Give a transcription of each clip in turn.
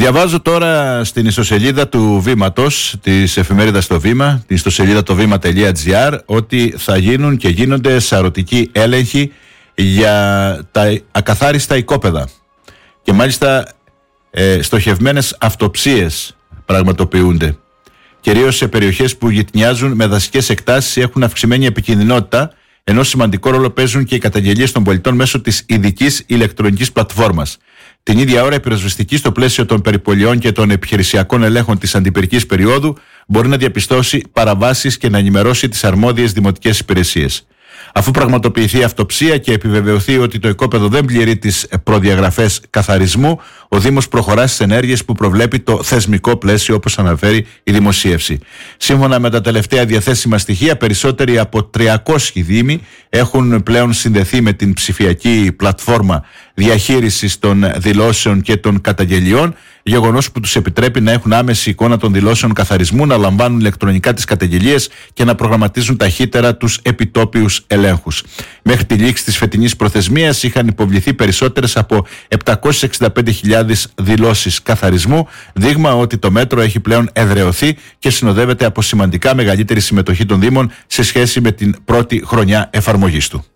Διαβάζω τώρα στην ιστοσελίδα του Βήματος, της εφημερίδας Το Βήμα, την ιστοσελίδα το βήμα.gr, ότι θα γίνουν και γίνονται σαρωτικοί έλεγχοι για τα ακαθάριστα οικόπεδα. Και μάλιστα στοχευμένες αυτοψίες πραγματοποιούνται. Κυρίως σε περιοχές που γειτονιάζουν με δασικές εκτάσεις ή έχουν αυξημένη επικινδυνότητα, ενώ σημαντικό ρόλο παίζουν και οι καταγγελίες των πολιτών μέσω της ειδικής ηλεκτρονικής πλατφόρμας. Την ίδια ώρα, η πυροσβεστική, στο πλαίσιο των περιπολιών και των επιχειρησιακών ελέγχων της αντιπυρικής περίοδου, μπορεί να διαπιστώσει παραβάσεις και να ενημερώσει τις αρμόδιες δημοτικές υπηρεσίες. Αφού πραγματοποιηθεί αυτοψία και επιβεβαιωθεί ότι το οικόπεδο δεν πληρεί τις προδιαγραφές καθαρισμού, ο Δήμος προχωρά στις ενέργειες που προβλέπει το θεσμικό πλαίσιο, όπως αναφέρει η δημοσίευση. Σύμφωνα με τα τελευταία διαθέσιμα στοιχεία, περισσότεροι από 300 δήμοι έχουν πλέον συνδεθεί με την ψηφιακή πλατφόρμα διαχείρισης των δηλώσεων και των καταγγελιών, γεγονός που τους επιτρέπει να έχουν άμεση εικόνα των δηλώσεων καθαρισμού, να λαμβάνουν ηλεκτρονικά τις καταγγελίες και να προγραμματίζουν ταχύτερα τους επιτόπιους ελέγχους. Μέχρι τη λήξη της φετινής προθεσμίας είχαν υποβληθεί περισσότερες από 765.000 δηλώσεις καθαρισμού, δείγμα ότι το μέτρο έχει πλέον εδραιωθεί και συνοδεύεται από σημαντικά μεγαλύτερη συμμετοχή των Δήμων σε σχέση με την πρώτη χρονιά εφαρμογής του.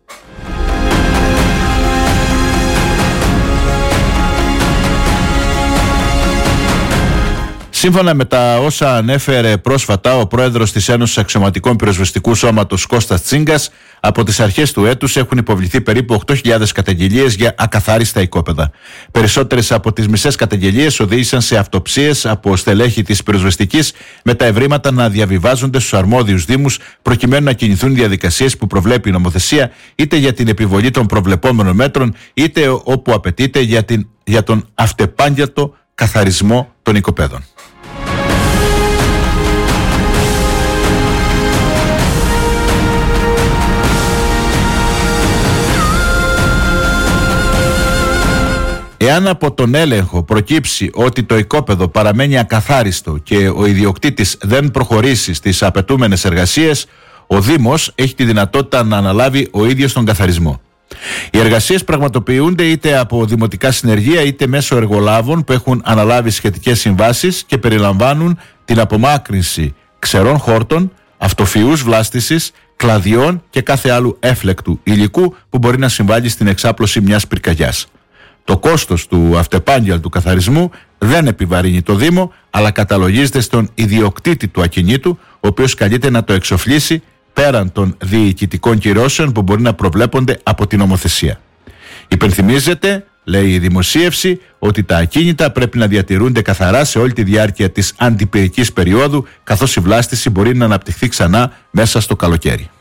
Σύμφωνα με τα όσα ανέφερε πρόσφατα ο πρόεδρος της Ένωσης Αξιωματικών Πυροσβεστικού Σώματος Κώστας Τσίγκας, από τις αρχές του έτους έχουν υποβληθεί περίπου 8.000 καταγγελίες για ακαθάριστα οικόπεδα. Περισσότερες από τις μισές καταγγελίες οδήγησαν σε αυτοψίες από στελέχη της πυροσβεστικής, με τα ευρήματα να διαβιβάζονται στους αρμόδιους δήμους προκειμένου να κινηθούν διαδικασίες που προβλέπει η νομοθεσία, είτε για την επιβολή των προβλεπόμενων μέτρων, είτε όπου απαιτείται για τον αυτεπάγγελτο καθαρισμό των οικοπαίδων. Εάν από τον έλεγχο προκύψει ότι το οικόπεδο παραμένει ακαθάριστο και ο ιδιοκτήτης δεν προχωρήσει στις απαιτούμενες εργασίες, ο Δήμος έχει τη δυνατότητα να αναλάβει ο ίδιος τον καθαρισμό. Οι εργασίες πραγματοποιούνται είτε από δημοτικά συνεργεία είτε μέσω εργολάβων που έχουν αναλάβει σχετικές συμβάσεις και περιλαμβάνουν την απομάκρυνση ξερών χόρτων, αυτοφυούς βλάστησης, κλαδιών και κάθε άλλου έφλεκτου υλικού που μπορεί να συμβάλλει στην εξάπλωση μιας πυρκαγιάς. Το κόστος του αυτεπάγγελτου καθαρισμού δεν επιβαρύνει το Δήμο, αλλά καταλογίζεται στον ιδιοκτήτη του ακινήτου, ο οποίος καλείται να το εξοφλήσει πέραν των διοικητικών κυρώσεων που μπορεί να προβλέπονται από την νομοθεσία. Υπενθυμίζεται, λέει η δημοσίευση, ότι τα ακίνητα πρέπει να διατηρούνται καθαρά σε όλη τη διάρκεια της αντιπυρικής περίοδου, καθώς η βλάστηση μπορεί να αναπτυχθεί ξανά μέσα στο καλοκαίρι.